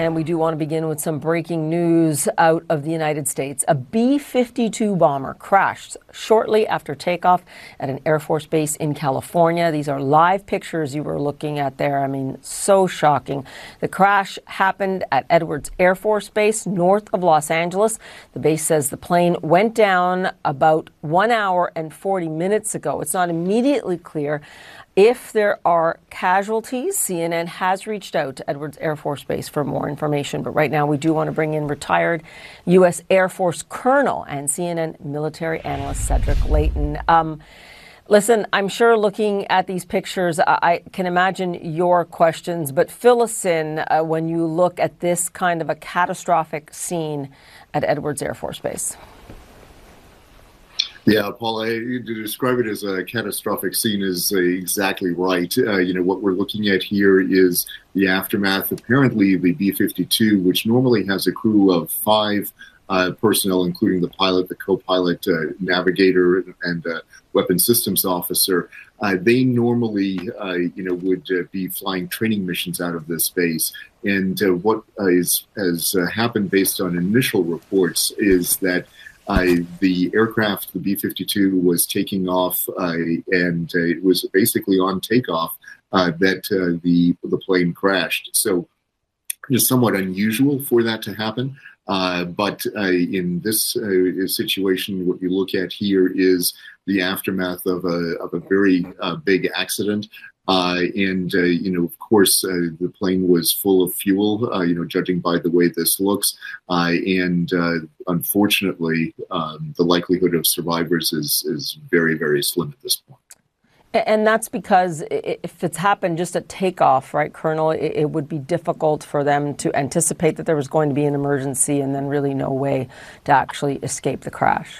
And we do want to begin with some breaking news out of the United States. A B-52 bomber crashed shortly after takeoff at an Air Force base in California. These are live pictures you were looking at there. I mean, so shocking. The crash happened at Edwards Air Force Base north of Los Angeles. The base says the plane went down about 1 hour and 40 minutes ago. It's not immediately clear if there are casualties. CNN has reached out to Edwards Air Force Base for more information, but right now we do want to bring in retired U.S. Air Force Colonel and CNN military analyst Cedric Leighton. Listen, I'm sure looking at these pictures, I can imagine your questions, but fill us in when you look at this kind of a catastrophic scene at Edwards Air Force Base. Yeah, Paul, to describe it as a catastrophic scene is exactly right. What we're looking at here is the aftermath. Apparently, the B-52, which normally has a crew of 5 personnel, including the pilot, the co-pilot, navigator, and weapons systems officer, they normally, would be flying training missions out of this base. And what has happened based on initial reports is that the aircraft, the B-52, was taking off, and it was basically on takeoff that the plane crashed. So it's somewhat unusual for that to happen. But in this situation, what you look at here is the aftermath of a very big accident. Of course, the plane was full of fuel, judging by the way this looks. Unfortunately, the likelihood of survivors is very, very slim at this point. And that's because if it's happened just at takeoff, right, Colonel, it would be difficult for them to anticipate that there was going to be an emergency and then really no way to actually escape the crash.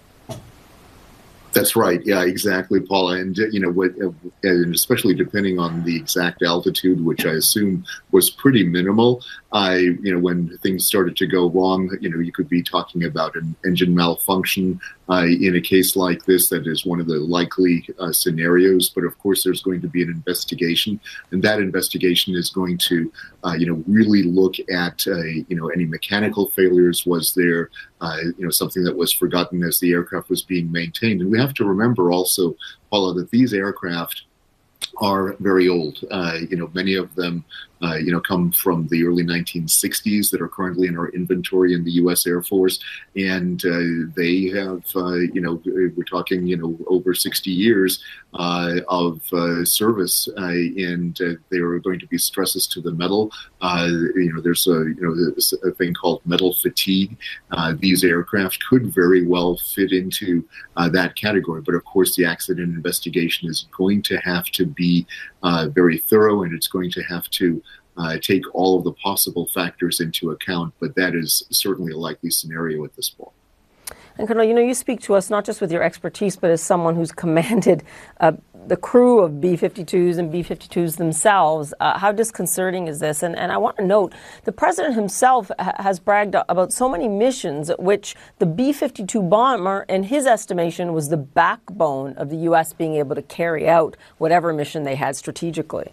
That's right. Yeah, exactly, Paula. And, and especially depending on the exact altitude, which I assume was pretty minimal, when things started to go wrong, you could be talking about an engine malfunction in a case like this. That is one of the likely scenarios. But of course, there's going to be an investigation, and that investigation is going to, really look at, any mechanical failures. Was there, something that was forgotten as the aircraft was being maintained? And we have to remember also, Paula, that these aircraft are very old. Many of them, come from the early 1960s that are currently in our inventory in the U.S. Air Force. And they have, we're talking, over 60 years of service. And there are going to be stresses to the metal. There's a thing called metal fatigue. These aircraft could very well fit into that category. But of course, the accident investigation is going to have to be very thorough, and it's going to have to take all of the possible factors into account, but that is certainly a likely scenario at this point. And Colonel, you speak to us not just with your expertise, but as someone who's commanded the crew of B-52s and B-52s themselves. How disconcerting is this? And I want to note, the president himself has bragged about so many missions, which the B-52 bomber, in his estimation, was the backbone of the U.S. being able to carry out whatever mission they had strategically.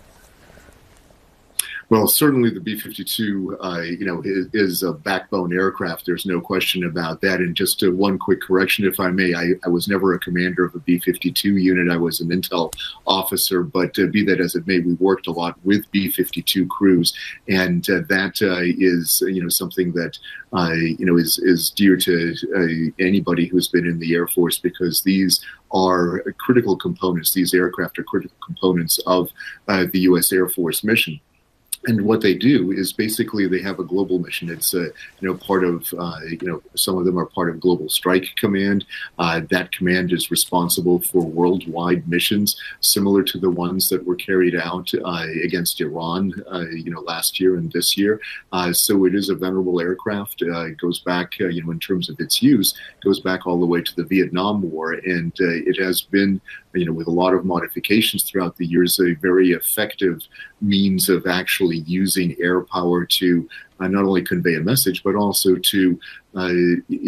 Well, certainly the B-52, is a backbone aircraft. There's no question about that. And just one quick correction, if I may, I was never a commander of a B-52 unit. I was an intel officer, but be that as it may, we worked a lot with B-52 crews. And that is, something that, is dear to anybody who's been in the Air Force, because these are critical components. These aircraft are critical components of the U.S. Air Force mission. And what they do is basically they have a global mission. It's part of some of them are part of Global Strike Command. That command is responsible for worldwide missions similar to the ones that were carried out against Iran, last year and this year. So it is a venerable aircraft. It goes back, in terms of its use, goes back all the way to the Vietnam War, and it has been, with a lot of modifications throughout the years, a very effective means of actually using air power to not only convey a message, but also to